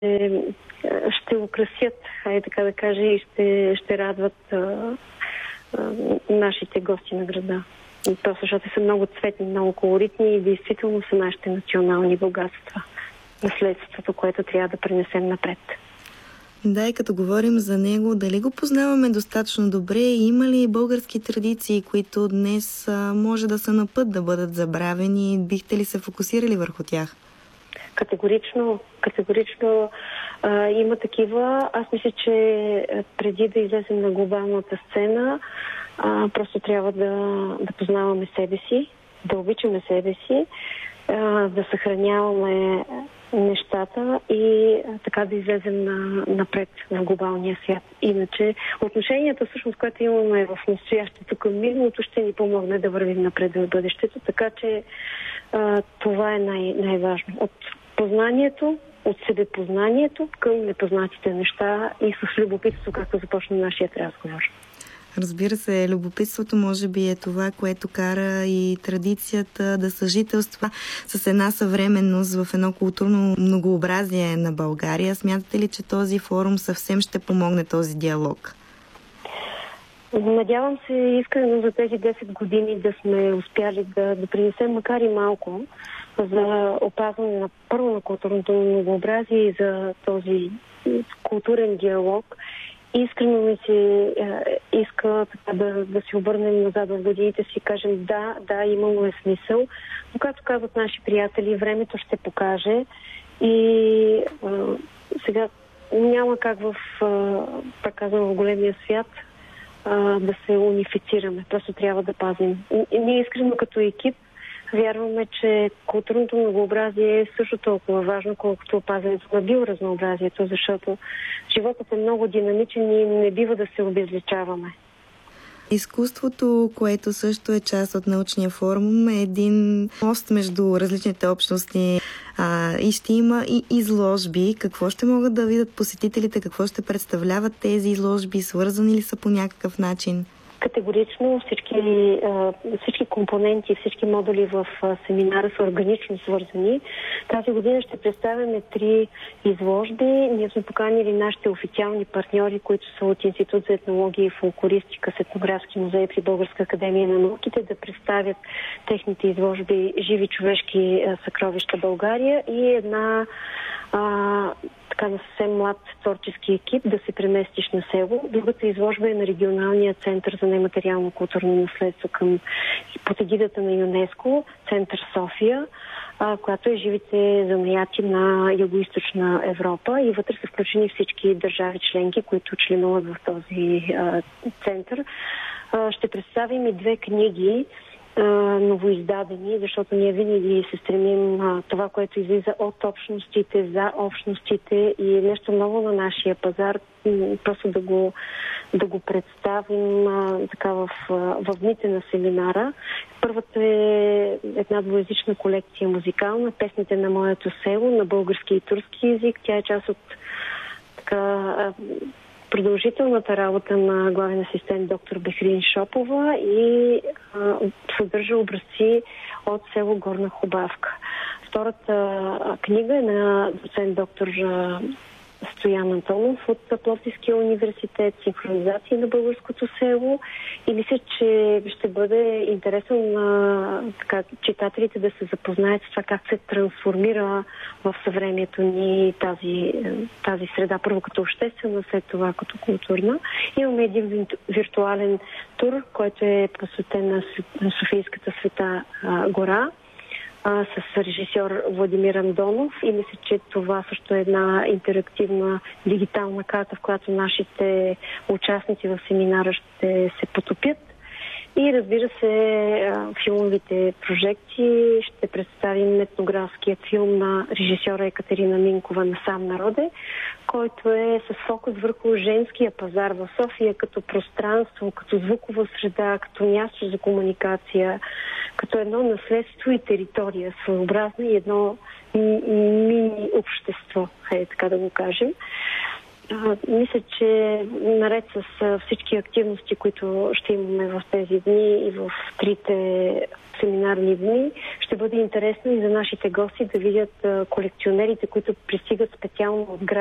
ще украсят, така да кажа, и ще радват нашите гости на града. Просто защото са много цветни, много колоритни и действително са нашите национални богатства. Наследството, което трябва да пренесем напред. Да, и като говорим за него, дали го познаваме достатъчно добре? Има ли български традиции, които днес може да са на път да бъдат забравени? Бихте ли се фокусирали върху тях? Категорично има такива. Аз мисля, че преди да излезем на глобалната сцена, просто трябва да познаваме себе си, да обичаме себе си, да съхраняваме нещата и така да излезем напред в глобалния свят. Иначе отношенията, всъщност, което имаме в настоящето към миналото, ще ни помогне да вървим напред в бъдещето. Така че това е най-важно. От познанието, от себепознанието към непознатите неща и с любопитство, както започна нашият разговор. Разбира се, любопитството може би е това, което кара и традицията да съжителства с една съвременност в едно културно многообразие на България. Смятате ли, че този форум съвсем ще помогне този диалог? Надявам се искрено за тези 10 години да сме успяли да принесем макар и малко за опазване на културното многообразие и за този културен диалог. Искрено ми се иска така да си обърнем назад в годините си и кажем да, имало е смисъл, но както казват наши приятели, времето ще покаже и сега няма как пак казвам, в големия свят да се унифицираме. Просто трябва да пазим. Ние искрено като екип вярваме, че културното многообразие е също толкова важно, колкото опазването на биоразнообразието, защото животът е много динамичен и не бива да се обезличаваме. Изкуството, което също е част от научния форум, е един мост между различните общности и ще има и изложби. Какво ще могат да видят посетителите, какво ще представляват тези изложби, свързани ли са по някакъв начин? Категорично всички компоненти, всички модули в семинара са органично свързани. Тази година ще представяме 3 изложби. Ние сме поканили нашите официални партньори, които са от Институт за етнология и фолклористика с етнографски музей при Българска академия на науките, да представят техните изложби "Живи човешки съкровища България" и една така на съвсем млад творчески екип "Да се преместиш на село". Другата изложба е на Регионалния център за нематериално културно наследство под егидата на ЮНЕСКО, Център София, която е "Живите занаяти на Югоизточна Европа", и вътре са включени всички държави членки, които членуват в този център. Ще представим и 2 книги, новоиздадени, защото ние винаги се стремим това, което излиза от общностите, за общностите и нещо ново на нашия пазар, просто да го представим така в дните на семинара. Първата е една двуезична колекция музикална, "Песните на моето село" на български и турски език. Тя е част от продължителната работа на главен асистент доктор Бехрин Шопова и съдържа образци от село Горна Хубавка. Втората книга е на доцент доктор Стоян Антонов от Пловдивския университет, "Синхронизация на българското село", и мисля, че ще бъде интересно на читателите да се запознаят с това как се трансформира в съвремието ни тази среда, първо като обществена, след това като културна. Имаме един виртуален тур, който е посветен на Софийската Света гора, с режисьор Владимир Андонов, и мисля, че това също е една интерактивна дигитална карта, в която нашите участници в семинара ще се потопят. И разбира се, филмовите прожекции. Ще представим етнографският филм на режисьора Екатерина Минкова "Насам народе", който е с фокус върху женския пазар в София като пространство, като звукова среда, като място за комуникация, като едно наследство и територия, своеобразно и едно мини общество, така да го кажем. Мисля, че наред с всички активности, които ще имаме в тези дни и в трите семинарни дни, ще бъде интересно и за нашите гости да видят колекционерите, които пристигат специално от град